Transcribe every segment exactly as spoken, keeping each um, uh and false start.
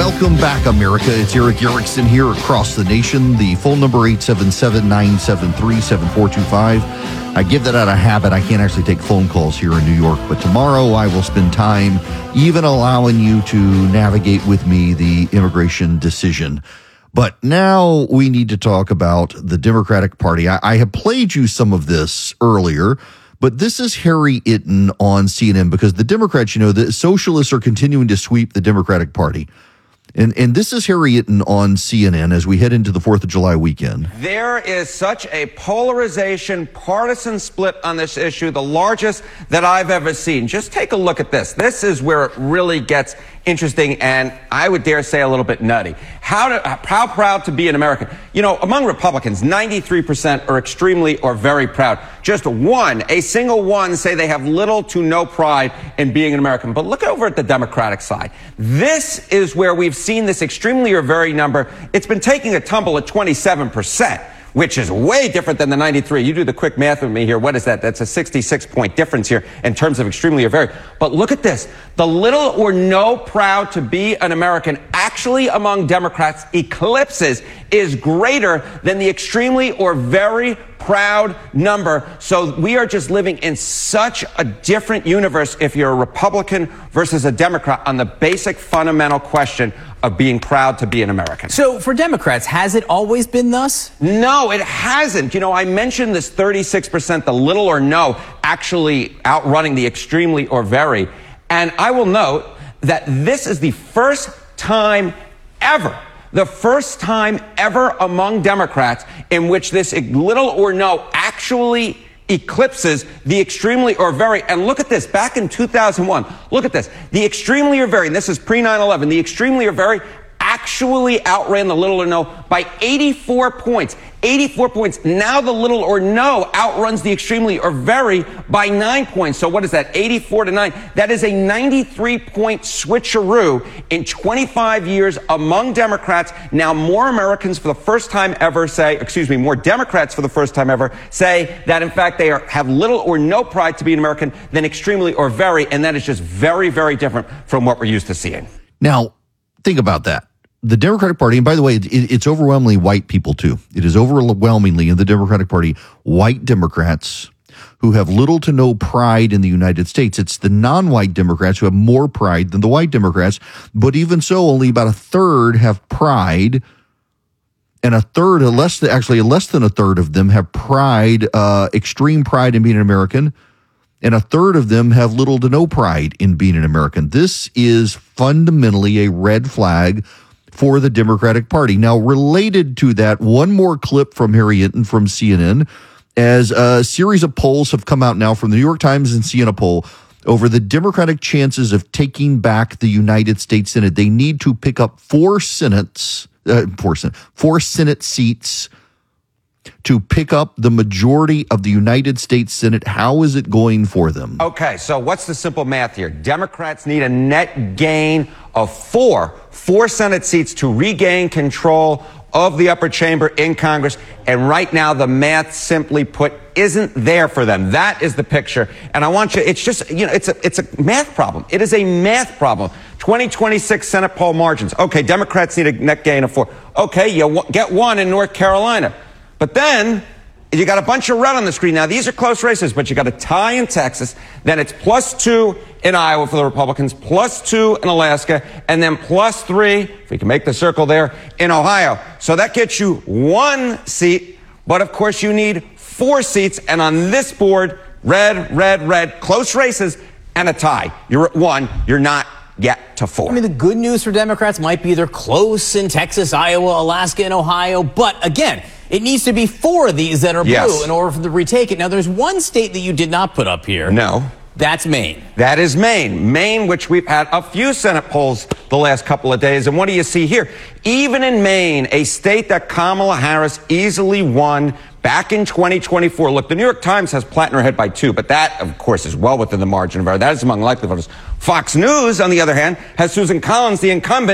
Welcome back, America. It's Erick Erickson here across the nation. The phone number eight seven seven, nine seven three, seven four two five. I give that out of habit. I can't actually take phone calls here in New York, but tomorrow I will spend time even allowing you to navigate with me the immigration decision. But now we need to talk about the Democratic Party. I, I have played you some of this earlier, but this is Harry Itten on C N N because the Democrats, you know, the socialists are continuing to sweep the Democratic Party. And and this is Harry Itten on C N N as we head into the fourth of July weekend. There is such a polarization, partisan split on this issue, the largest that I've ever seen. Just take a look at this. This is where it really gets interesting and I would dare say a little bit nutty. How to, how proud to be an American? You know, among Republicans, ninety-three percent are extremely or very proud. Just one, a single one, say they have little to no pride in being an American. But look over at the Democratic side. This is where we've seen this extremely or very number. It's been taking a tumble at twenty-seven percent. Which is way different than the ninety-three. You do the quick math with me here. What is that? That's a sixty-six point difference here in terms of extremely or very. But look at this. The little or no proud to be an American actually among Democrats eclipses is greater than the extremely or very proud number. So we are just living in such a different universe if you're a Republican versus a Democrat on the basic fundamental question of being proud to be an American. So for Democrats, has it always been thus? No, it hasn't. You know, I mentioned this thirty-six percent, the little or no, actually outrunning the extremely or very. And I will note that this is the first time ever, the first time ever among Democrats in which this little or no actually eclipses the extremely or very. And look at this, back in two thousand one, look at this. The extremely or very, and this is pre nine eleven, the extremely or very actually outran the little or no by eighty-four points. eighty-four points. Now the little or no outruns the extremely or very by nine points. So what is that? eighty-four to nine. That is a ninety-three point switcheroo in twenty-five years among Democrats. Now more Americans for the first time ever say, excuse me, more Democrats for the first time ever say that in fact they are, have little or no pride to be an American than extremely or very. And that is just very, very different from what we're used to seeing. Now, think about that. The Democratic Party, and by the way, it, it's overwhelmingly white people too. It is overwhelmingly in the Democratic Party, white Democrats who have little to no pride in the United States. It's the non-white Democrats who have more pride than the white Democrats. But even so, only about a third have pride, and a third, a less than, actually less than a third of them have pride, uh, extreme pride in being an American. And a third of them have little to no pride in being an American. This is fundamentally a red flag for the Democratic Party. Now, related to that, one more clip from Harry Itten from C N N, as a series of polls have come out now from the New York Times and C N N poll over the Democratic chances of taking back the United States Senate. They need to pick up four Senates, uh, four, Senate, four Senate seats to pick up the majority of the United States Senate. How is it going for them? Okay, so what's the simple math here? Democrats need a net gain of four, four Senate seats to regain control of the upper chamber in Congress. And right now, the math, simply put, isn't there for them. That is the picture. And I want you, it's just, you know, it's a, it's a math problem. It is a math problem. twenty twenty-six Senate poll margins. Okay, Democrats need a net gain of four. Okay, you get one in North Carolina. But then you got a bunch of red on the screen. Now, these are close races, but you got a tie in Texas. Then it's plus two in Iowa for the Republicans, plus two in Alaska, and then plus three, if we can make the circle there, in Ohio. So that gets you one seat, but of course you need four seats. And on this board, red, red, red, close races, and a tie. You're at one. You're not yet to four. I mean, the good news for Democrats might be they're close in Texas, Iowa, Alaska, and Ohio. But again, it needs to be four of these that are blue yes. in order for them to retake it. Now, there's one state that you did not put up here. No. That's Maine. That is Maine. Maine, which we've had a few Senate polls the last couple of days. And what do you see here? Even in Maine, a state that Kamala Harris easily won back in twenty twenty-four. Look, the New York Times has Platt in her head by two, but that, of course, is well within the margin of error. That is among likely voters. Fox News, on the other hand, has Susan Collins, the incumbent,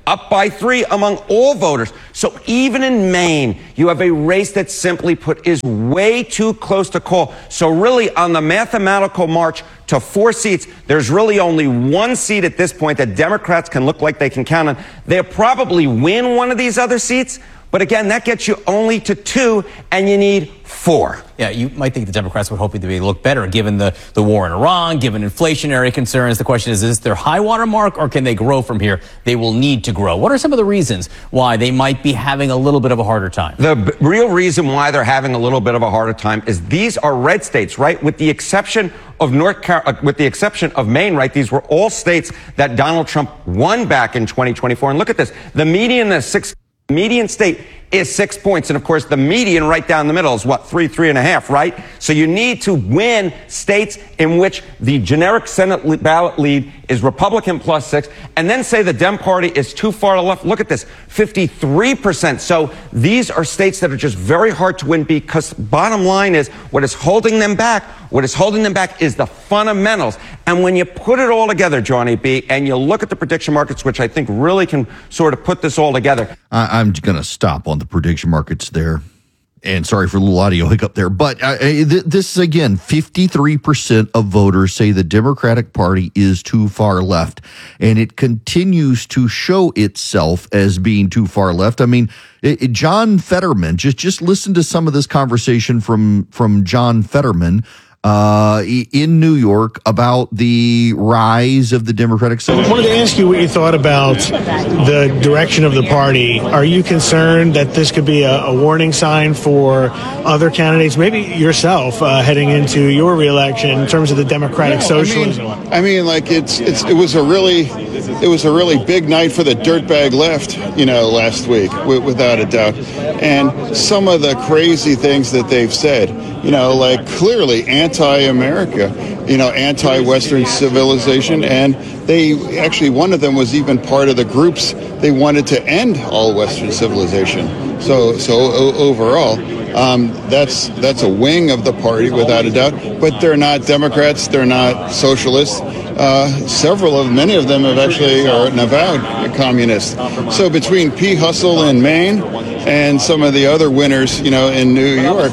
up by three among all voters. So even in Maine, you have a race that simply put is way too close to call. So really on the mathematical march to four seats, there's really only one seat at this point that Democrats can look like they can count on. They'll probably win one of these other seats, but again, that gets you only to two, and you need four. Yeah, you might think the Democrats would hope they look better given the, the war in Iran, given inflationary concerns. The question is, is this their high water mark, or can they grow from here? They will need to grow. What are some of the reasons why they might be having a little bit of a harder time? The b- real reason why they're having a little bit of a harder time is these are red states, right? With the exception of North Car- uh, with the exception of Maine, right? These were all states that Donald Trump won back in twenty twenty-four. And look at this. The median is six. Median state is six points. And of course, the median right down the middle is what, three, three and a half, right? So you need to win states in which the generic Senate le- ballot lead is Republican plus six, and then say the Dem Party is too far to the left. Look at this, fifty-three percent. So these are states that are just very hard to win because bottom line is what is holding them back, what is holding them back is the fundamentals. And when you put it all together, Johnny B, and you look at the prediction markets, which I think really can sort of put this all together. I, I'm going to stop on the prediction markets there. And sorry for a little audio hiccup there. But uh, th- this is, again, fifty-three percent of voters say the Democratic Party is too far left. And it continues to show itself as being too far left. I mean, it, it, John Fetterman, just, just listen to some of this conversation from, from John Fetterman uh, in New York about the rise of the Democratic Socialists. I wanted to ask you what you thought about the direction of the party. Are you concerned that this could be a, a warning sign for other candidates, maybe yourself, uh, heading into your reelection in terms of the Democratic no, Socialism? I mean, I mean, like it's it's it was a really it was a really big night for the dirtbag left, you know, last week, w- without a doubt. And some of the crazy things that they've said, you know, like clearly anti-America, you know, anti-Western civilization, and they actually, one of them was even part of the groups, they wanted to end all Western civilization. So, so o- overall, um, that's that's a wing of the party without a doubt. But they're not Democrats, they're not socialists. Uh, several of many of them have actually are an avowed communist. So between P. Hustle in Maine and some of the other winners, you know, in New York,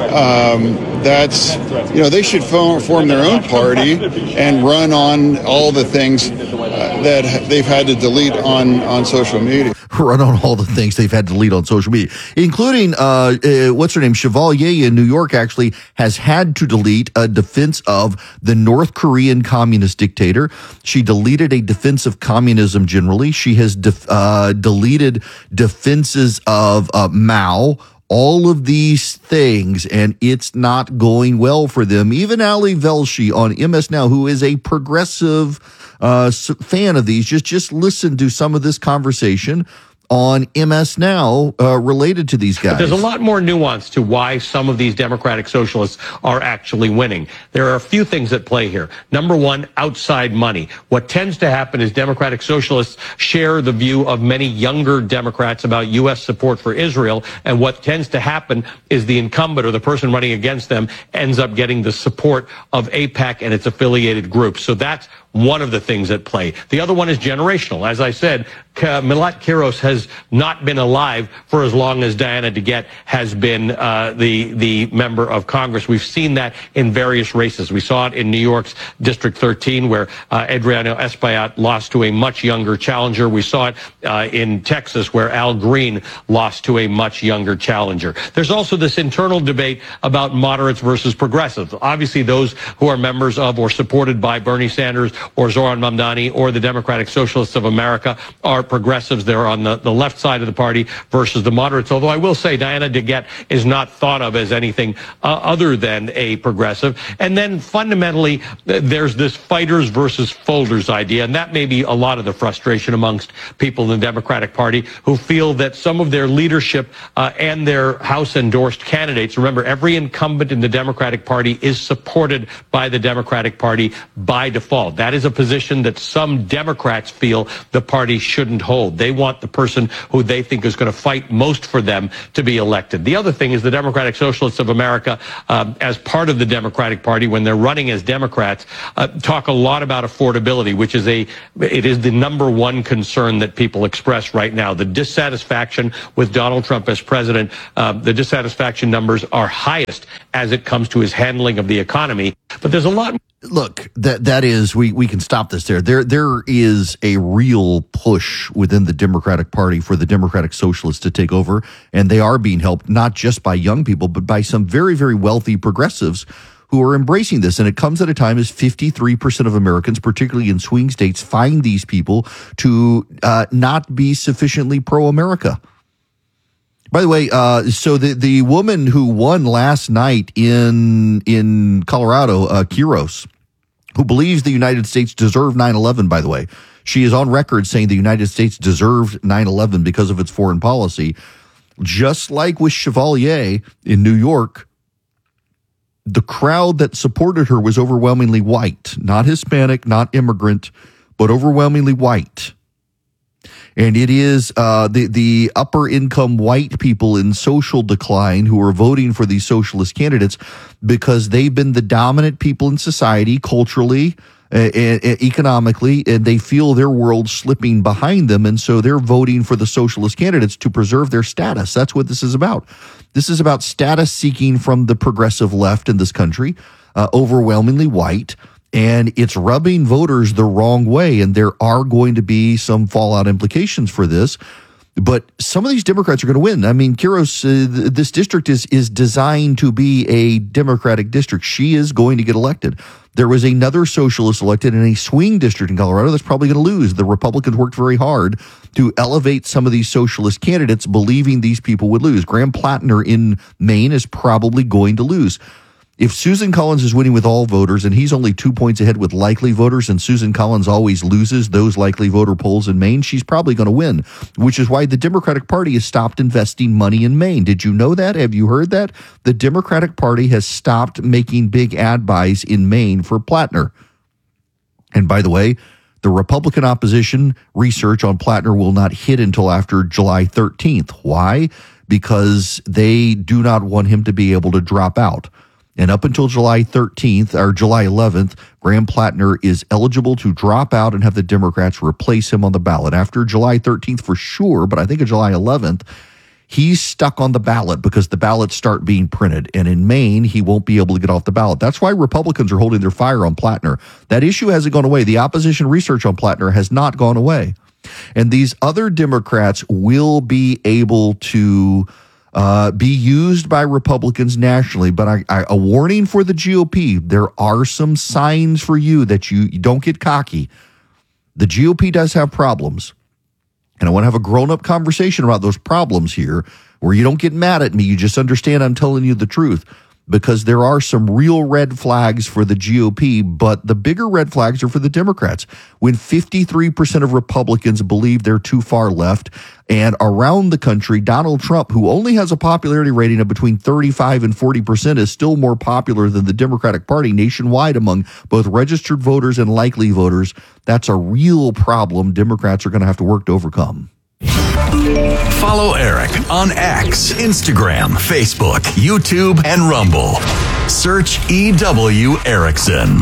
um, that's, you know, they should form, form their own party and run on all the things uh, that they've had to delete on, on social media. Run on all the things they've had to delete on social media, including, uh, uh, what's her name? Chevalier in New York actually has had to delete a defense of the North Korean communist dictator. She deleted a defense of communism generally. She has def- uh, deleted defenses of uh, Mao. All of these things, and it's not going well for them. Even Ali Velshi on M S Now, who is a progressive uh, fan of these, just just listen to some of this conversation on M S Now uh, related to these guys. But there's a lot more nuance to why some of these Democratic Socialists are actually winning. There are a few things at play here. Number one, outside money. What tends to happen is Democratic Socialists share the view of many younger Democrats about U S support for Israel, and what tends to happen is the incumbent or the person running against them ends up getting the support of AIPAC and its affiliated groups. So that's one of the things at play. The other one is generational. As I said, Milat Kiros has not been alive for as long as Diana DeGette has been uh, the the member of Congress. We've seen that in various races. We saw it in New York's District thirteen, where uh, Adriano Espaillat lost to a much younger challenger. We saw it uh, in Texas, where Al Green lost to a much younger challenger. There's also this internal debate about moderates versus progressives. Obviously, those who are members of or supported by Bernie Sanders or Zoran Mamdani or the Democratic Socialists of America are progressives. They're on the, the left side of the party versus the moderates. Although I will say Diana DeGette is not thought of as anything uh, other than a progressive. And then fundamentally, th- there's this fighters versus folders idea. And that may be a lot of the frustration amongst people in the Democratic Party who feel that some of their leadership uh, and their House endorsed candidates, remember, every incumbent in the Democratic Party is supported by the Democratic Party by default. That That is a position that some Democrats feel the party shouldn't hold. They want the person who they think is going to fight most for them to be elected. The other thing is the Democratic Socialists of America, um, as part of the Democratic Party, when they're running as Democrats, uh, talk a lot about affordability, which is a, it is the number one concern that people express right now. The dissatisfaction with Donald Trump as president, uh, the dissatisfaction numbers are highest as it comes to his handling of the economy. But there's a lot. Look, that that is, we, we can stop this there. There there is a real push within the Democratic Party for the Democratic Socialists to take over, and they are being helped not just by young people, but by some very, very wealthy progressives who are embracing this. And it comes at a time as fifty-three percent of Americans, particularly in swing states, find these people to uh, not be sufficiently pro-America. By the way, uh, so the, the woman who won last night in in Colorado, uh, Quiros, who believes the United States deserved nine eleven, by the way. She is on record saying the United States deserved nine eleven because of its foreign policy. Just like with Chevalier in New York, the crowd that supported her was overwhelmingly white, not Hispanic, not immigrant, but overwhelmingly white. And it is uh, the, the upper income white people in social decline who are voting for these socialist candidates because they've been the dominant people in society culturally, uh, uh, economically, and they feel their world slipping behind them. And so they're voting for the socialist candidates to preserve their status. That's what this is about. This is about status seeking from the progressive left in this country, uh, overwhelmingly white. And it's rubbing voters the wrong way. And there are going to be some fallout implications for this. But some of these Democrats are going to win. I mean, Quiros, uh, this district is is designed to be a Democratic district. She is going to get elected. There was another socialist elected in a swing district in Colorado that's probably going to lose. The Republicans worked very hard to elevate some of these socialist candidates, believing these people would lose. Graham Plattner in Maine is probably going to lose. If Susan Collins is winning with all voters and he's only two points ahead with likely voters, and Susan Collins always loses those likely voter polls in Maine, she's probably going to win, which is why the Democratic Party has stopped investing money in Maine. Did you know that? Have you heard that? The Democratic Party has stopped making big ad buys in Maine for Plattner. And by the way, the Republican opposition research on Plattner will not hit until after July thirteenth. Why? Because they do not want him to be able to drop out. And up until July thirteenth or July eleventh, Graham Plattner is eligible to drop out and have the Democrats replace him on the ballot. After July thirteenth for sure, but I think of July eleventh, he's stuck on the ballot because the ballots start being printed. And in Maine, he won't be able to get off the ballot. That's why Republicans are holding their fire on Plattner. That issue hasn't gone away. The opposition research on Plattner has not gone away. And these other Democrats will be able to Uh, be used by Republicans nationally. But I, I, a warning for the G O P, there are some signs for you that you, you don't get cocky. The G O P does have problems. And I want to have a grown-up conversation about those problems here where you don't get mad at me. You just understand I'm telling you the truth. Because there are some real red flags for the G O P, but the bigger red flags are for the Democrats. When fifty-three percent of Republicans believe they're too far left, and around the country, Donald Trump, who only has a popularity rating of between thirty-five and forty percent, is still more popular than the Democratic Party nationwide among both registered voters and likely voters. That's a real problem Democrats are going to have to work to overcome. Follow Eric on X, Instagram, Facebook, YouTube, and Rumble. Search E W Erickson.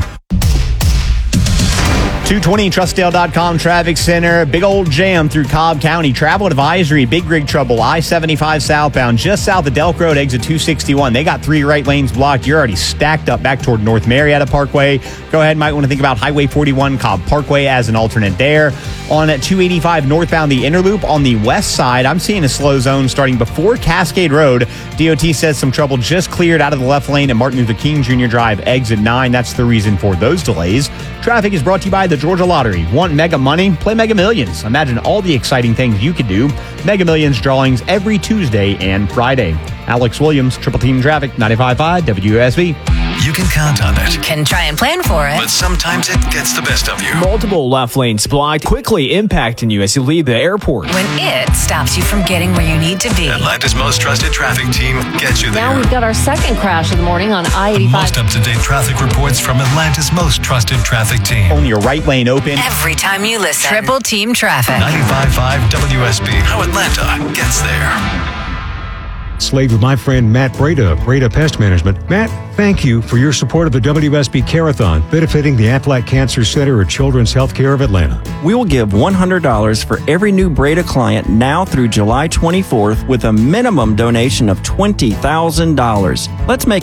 two twenty Trustdale dot com traffic center. Big old jam through Cobb County. Travel advisory. Big rig trouble. I seventy-five southbound just south of Delk Road, exit two sixty-one. They got three right lanes blocked. You're already stacked up back toward North Marietta Parkway. Go ahead. Might want to think about Highway forty-one Cobb Parkway as an alternate there. On two eighty-five northbound, the inner loop on the west side, I'm seeing a slow zone starting before Cascade Road. D O T says some trouble just cleared out of the left lane at Martin Luther King Junior Drive, exit nine. That's the reason for those delays. Traffic is brought to you by the Georgia Lottery. Want Mega Money? Play Mega Millions. Imagine all the exciting things you could do. Mega Millions drawings every Tuesday and Friday. Alex Williams, Triple Team Traffic, ninety-five point five W S B. You You can count on it. You can try and plan for it. But sometimes it gets the best of you. Multiple left lanes blocked, quickly impacting you as you leave the airport. When it stops you from getting where you need to be. Atlanta's most trusted traffic team gets you there. Now we've got our second crash of the morning on I eighty-five. Most up-to-date traffic reports from Atlanta's most trusted traffic team. Only your right lane open. Every time you listen. Triple Team Traffic. ninety-five point five W S B. How Atlanta gets there. Slade with my friend Matt Breda of Breda Pest Management. Matt, thank you for your support of the W S B Carathon, benefiting the Aflac Cancer Center at Children's Healthcare of Atlanta. We will give one hundred dollars for every new Breda client now through July twenty-fourth with a minimum donation of twenty thousand dollars. Let's make